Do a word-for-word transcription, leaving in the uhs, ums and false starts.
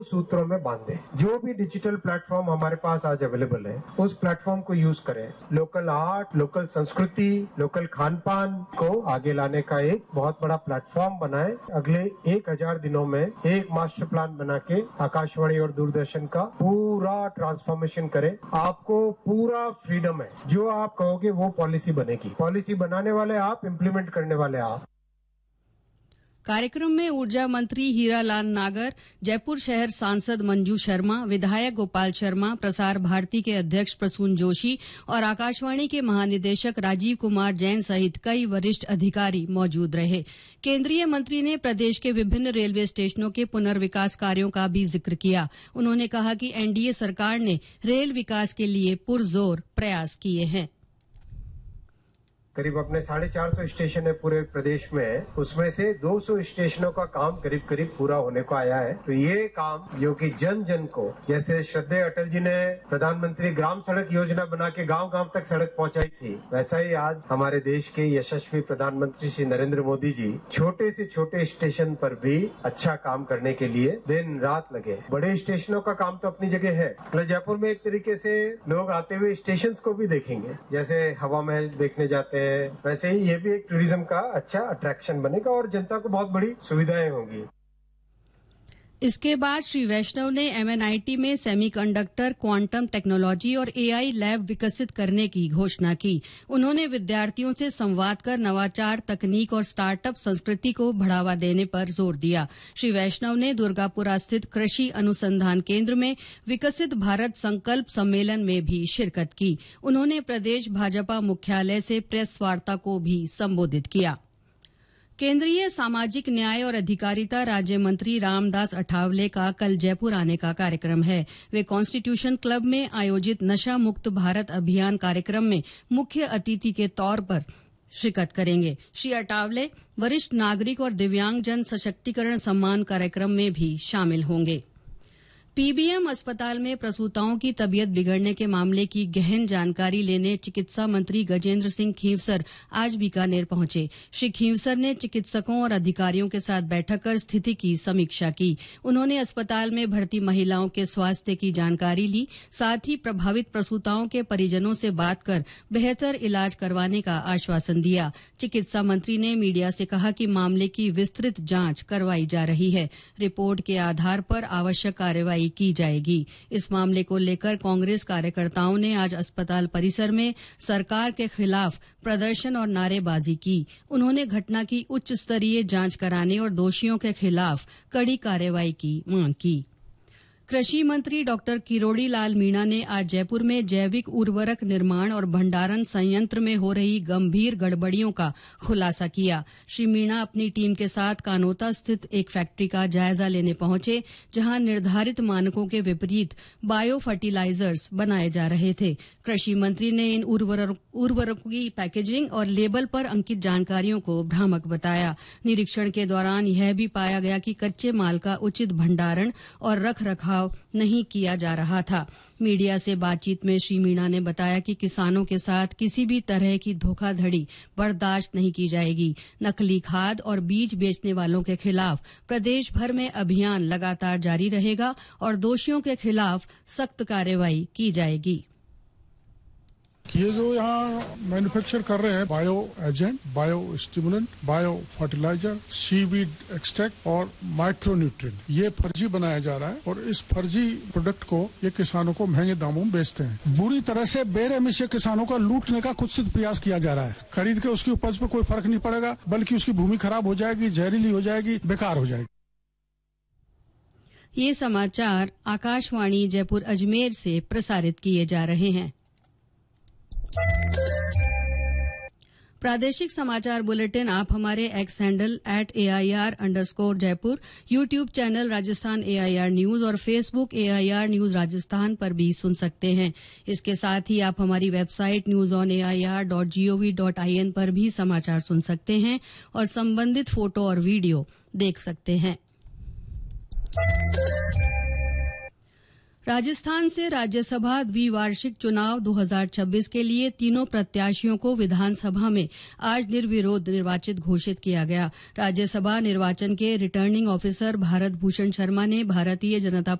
सूत्रों में बांधे। जो भी डिजिटल प्लेटफॉर्म हमारे पास आज अवेलेबल है, उस प्लेटफॉर्म को यूज करें। लोकल आर्ट, लोकल संस्कृति, लोकल खान पान को आगे लाने का एक बहुत बड़ा प्लेटफॉर्म बनाए। अगले एक हजार दिनों में एक मास्टर प्लान बना के आकाशवाणी और दूरदर्शन का पूरा ट्रांसफॉर्मेशन करें। आपको पूरा फ्रीडम है, जो आप कहोगे वो पॉलिसी बनेगी। पॉलिसी बनाने वाले आप, इम्प्लीमेंट करने वाले आप। कार्यक्रम में ऊर्जा मंत्री हीरालाल नागर, जयपुर शहर सांसद मंजू शर्मा, विधायक गोपाल शर्मा, प्रसार भारती के अध्यक्ष प्रसून जोशी और आकाशवाणी के महानिदेशक राजीव कुमार जैन सहित कई वरिष्ठ अधिकारी मौजूद रहे। केंद्रीय मंत्री ने प्रदेश के विभिन्न रेलवे स्टेशनों के पुनर्विकास कार्यों का भी जिक्र किया। उन्होंने कहा कि एनडीए सरकार ने रेल विकास के लिए पुरजोर प्रयास किए हैं। करीब अपने साढ़े चार सौ स्टेशन है पूरे प्रदेश में, उसमें से दो सौ स्टेशनों का काम करीब करीब पूरा होने को आया है। तो ये काम जो कि जन जन को, जैसे श्रद्धेय अटल जी ने प्रधानमंत्री ग्राम सड़क योजना बना के गांव गांव तक सड़क पहुंचाई थी, वैसा ही आज हमारे देश के यशस्वी प्रधानमंत्री श्री नरेंद्र मोदी जी छोटे से छोटे स्टेशन पर भी अच्छा काम करने के लिए दिन रात लगे। बड़े स्टेशनों का काम तो अपनी जगह है, मतलब जयपुर में एक तरीके से लोग आते हुए स्टेशन को भी देखेंगे, जैसे हवा महल देखने जाते हैं, वैसे ही ये भी एक टूरिज्म का अच्छा अट्रैक्शन बनेगा और जनता को बहुत बड़ी सुविधाएं होंगी। इसके बाद श्री वैष्णव ने एमएनआईटी में सेमीकंडक्टर, क्वांटम टेक्नोलॉजी और एआई लैब विकसित करने की घोषणा की। उन्होंने विद्यार्थियों से संवाद कर नवाचार, तकनीक और स्टार्टअप संस्कृति को बढ़ावा देने पर जोर दिया। श्री वैष्णव ने दुर्गापुरा स्थित कृषि अनुसंधान केंद्र में विकसित भारत संकल्प सम्मेलन में भी शिरकत की। उन्होंने प्रदेश भाजपा मुख्यालय से प्रेस वार्ता को भी संबोधित किया। केंद्रीय सामाजिक न्याय और अधिकारिता राज्य मंत्री रामदास अठावले का कल जयपुर आने का कार्यक्रम है। वे कॉन्स्टिट्यूशन क्लब में आयोजित नशा मुक्त भारत अभियान कार्यक्रम में मुख्य अतिथि के तौर पर शिरकत करेंगे। श्री अठावले वरिष्ठ नागरिक और दिव्यांगजन सशक्तिकरण सम्मान कार्यक्रम में भी शामिल होंगे। पीबीएम अस्पताल में प्रसूताओं की तबीयत बिगड़ने के मामले की गहन जानकारी लेने चिकित्सा मंत्री गजेंद्र सिंह खींवसर आज बीकानेर पहुंचे। श्री खींवसर ने चिकित्सकों और अधिकारियों के साथ बैठक कर स्थिति की समीक्षा की। उन्होंने अस्पताल में भर्ती महिलाओं के स्वास्थ्य की जानकारी ली, साथ ही प्रभावित प्रसूताओं के परिजनों से बात कर बेहतर इलाज करवाने का आश्वासन दिया। चिकित्सा मंत्री ने मीडिया से कहा कि मामले की विस्तृत जांच करवाई जा रही है। रिपोर्ट के आधार पर आवश्यक कार्रवाई की जाएगी। इस मामले को लेकर कांग्रेस कार्यकर्ताओं ने आज अस्पताल परिसर में सरकार के खिलाफ प्रदर्शन और नारेबाजी की। उन्होंने घटना की उच्च स्तरीय जांच कराने और दोषियों के खिलाफ कड़ी कार्रवाई की मांग की। कृषि मंत्री डॉक्टर किरोड़ी लाल मीणा ने आज जयपुर में जैविक उर्वरक निर्माण और भंडारण संयंत्र में हो रही गंभीर गड़बड़ियों का खुलासा किया। श्री मीणा अपनी टीम के साथ कानोता स्थित एक फैक्ट्री का जायजा लेने पहुंचे, जहां निर्धारित मानकों के विपरीत बायो फर्टिलाइजर्स बनाए जा रहे थे। कृषि मंत्री ने इन उर्वरकों की पैकेजिंग और लेबल पर अंकित जानकारियों को भ्रामक बताया। निरीक्षण के दौरान यह भी पाया गया कि कच्चे माल का उचित भंडारण और रख रखाव नहीं किया जा रहा था। मीडिया से बातचीत में श्री मीणा ने बताया कि किसानों के साथ किसी भी तरह की धोखाधड़ी बर्दाश्त नहीं की जाएगी। नकली खाद और बीज बेचने वालों के खिलाफ प्रदेश भर में अभियान लगातार जारी रहेगा और दोषियों के खिलाफ सख्त कार्रवाई की जाएगी। ये जो यहाँ मैन्युफैक्चर कर रहे हैं bio agent, bio stimulant, bio fertiliser, seaweed extract और माइक्रो न्यूट्रिएंट, ये फर्जी बनाया जा रहा है और इस फर्जी प्रोडक्ट को ये किसानों को महंगे दामों में बेचते हैं। बुरी तरह से बेरहमी से किसानों का लूटने का कुत्सित प्रयास किया जा रहा है। खरीद के उसकी उपज पर कोई फर्क नहीं पड़ेगा, बल्कि उसकी भूमि खराब हो जाएगी, जहरीली हो जाएगी, बेकार हो जाएगी। ये समाचार आकाशवाणी जयपुर अजमेर से प्रसारित किए जा रहे हैं। प्रादेशिक समाचार बुलेटिन आप हमारे x handle at A I R under score Jaipur, YouTube channel Rajasthan A I R news और Facebook A I R news Rajasthan पर भी सुन सकते हैं। इसके साथ ही आप हमारी website news on A I R dot G O V dot I N पर भी समाचार सुन सकते हैं और संबंधित फोटो और वीडियो देख सकते हैं। राजस्थान से राज्यसभा द्विवार्षिक चुनाव दो हज़ार छब्बीस के लिए तीनों प्रत्याशियों को विधानसभा में आज निर्विरोध निर्वाचित घोषित किया गया। राज्यसभा निर्वाचन के रिटर्निंग ऑफिसर भारत भूषण शर्मा ने भारतीय जनता